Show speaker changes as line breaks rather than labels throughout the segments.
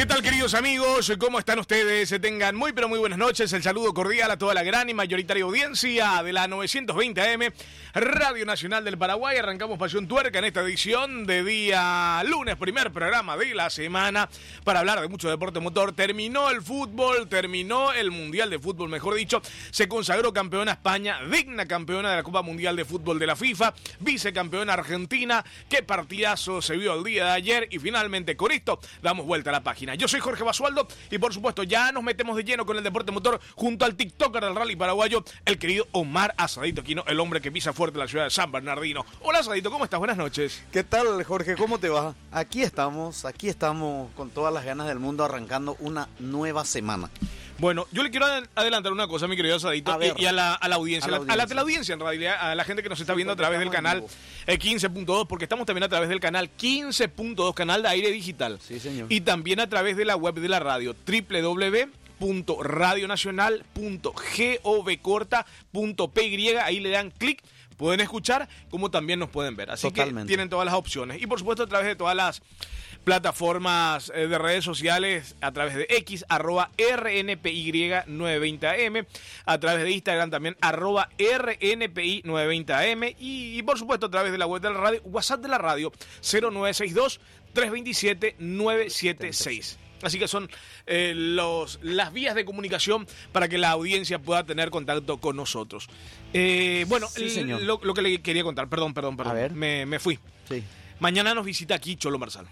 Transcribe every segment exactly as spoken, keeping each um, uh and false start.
¿Qué tal, queridos amigos? ¿Cómo están ustedes? Se tengan muy pero muy buenas noches. El saludo cordial a toda la gran y mayoritaria audiencia de la novecientos veinte A M, Radio Nacional del Paraguay. Arrancamos Pasión Tuerca en esta edición de día lunes, primer programa de la semana, para hablar de mucho deporte motor. Terminó el fútbol, terminó el Mundial de Fútbol, mejor dicho. Se consagró campeona España, digna campeona de la Copa Mundial de Fútbol de la FIFA, vicecampeona Argentina. Qué partidazo se vio el día de ayer y finalmente con esto damos vuelta a la página. Yo soy Jorge Basualdo y por supuesto ya nos metemos de lleno con el deporte motor junto al TikToker del rally paraguayo, el querido Omar Asadito Aquino, el hombre que pisa fuerte la ciudad de San Bernardino. Hola Asadito, ¿cómo estás? Buenas noches.
¿Qué tal, Jorge? ¿Cómo te va? Aquí estamos, aquí estamos con todas las ganas del mundo arrancando una nueva semana.
Bueno, yo le quiero adelantar una cosa, mi querido Asadito, a y, y a la, a la audiencia, a la, audiencia. A la teleaudiencia en realidad, a la gente que nos está sí, viendo a través del canal eh, quince punto dos, porque estamos también a través del canal quince punto dos, canal de aire digital.
Sí, señor.
Y también a través de la web de la radio, doble u doble u doble u punto radio nacional punto gov corta punto p y, ahí le dan clic. Pueden escuchar como también nos pueden ver. Así Totalmente. que tienen todas las opciones. Y por supuesto a través de todas las plataformas de redes sociales, a través de X, arroba R N P Y novecientos veinte A M, a través de Instagram también, arroba R N P I novecientos veinte A M, y, y por supuesto a través de la web de la radio, WhatsApp de la radio, cero nueve seis dos, tres dos siete, nueve siete seis. Así que son eh, los, las vías de comunicación para que la audiencia pueda tener contacto con nosotros. Eh, bueno,
sí, señor.
Lo, lo que le quería contar, perdón, perdón, perdón.
A ver.
Me, me fui.
Sí.
Mañana nos visita aquí Cholo Marsal.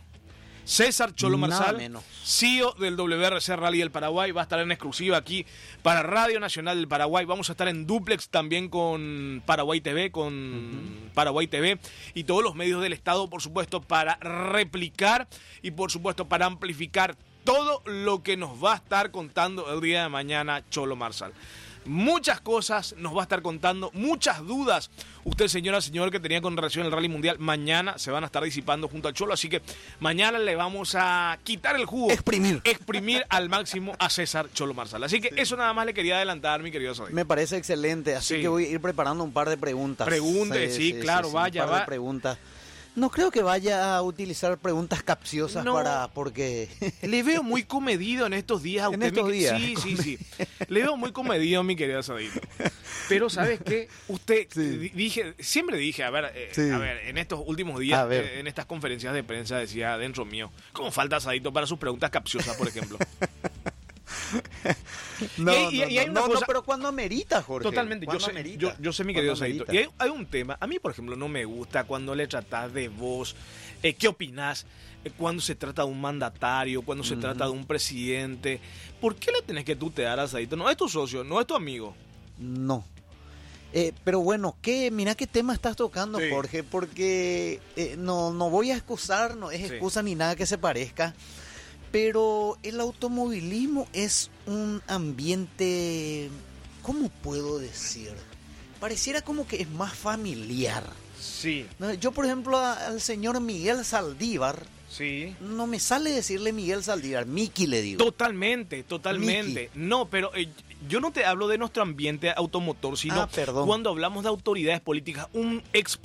César Cholo Marsal, C E O del W R C Rally del Paraguay, va a estar en exclusiva aquí para Radio Nacional del Paraguay. Vamos a estar en duplex también con Paraguay T V, con uh-huh. Paraguay T V y todos los medios del Estado, por supuesto, para replicar y por supuesto para amplificar todo lo que nos va a estar contando el día de mañana Cholo Marsal. Muchas cosas nos va a estar contando, muchas dudas. Usted, señora, señor, que tenía con relación al Rally Mundial, mañana se van a estar disipando junto al Cholo, así que mañana le vamos a quitar el jugo.
Exprimir.
Exprimir al máximo a César Cholo Marsal. Así que sí. Eso nada más le quería adelantar, mi querido Sadik.
Me parece excelente, así sí. que voy a ir preparando un par de preguntas.
Pregunte, sí, sí, sí claro, sí, sí, vaya,
un par
va.
de preguntas. No creo que vaya a utilizar preguntas capciosas no, para porque
le veo muy comedido en estos días. A usted,
en estos
mi...
días.
Sí, sí, sí. Le veo muy comedido, mi querido Sadito. Pero ¿sabes qué? Usted sí. dije, siempre dije, a ver, eh, sí. a ver, en estos últimos días, eh, en estas conferencias de prensa decía dentro mío, ¿cómo falta Sadito para sus preguntas capciosas, por ejemplo?
No,
y, y,
no,
y hay
no,
una
no,
cosa...
no, pero cuando amerita, Jorge.
Totalmente, yo sé,
amerita?
yo, yo sé, mi querido Sadito. Y hay, hay un tema, a mí, por ejemplo, no me gusta cuando le tratás de vos. Eh, ¿Qué opinás eh, cuando se trata de un mandatario, cuando se uh-huh. trata de un presidente? ¿Por qué le tenés que tutear a Sadito? No es tu socio, no es tu amigo.
No. Eh, pero bueno, ¿qué, mira qué tema estás tocando, sí. Jorge, porque eh, no, no voy a excusar, no es excusa sí. ni nada que se parezca. Pero el automovilismo es un ambiente, ¿cómo puedo decir? Pareciera como que es más familiar.
Sí.
Yo, por ejemplo, al señor Miguel Saldívar,
sí.
no me sale decirle Miguel Saldívar, Miki le digo.
Totalmente, totalmente. Miki. No, pero eh, yo no te hablo de nuestro ambiente automotor, sino
ah, perdón.
cuando hablamos de autoridades políticas, un ex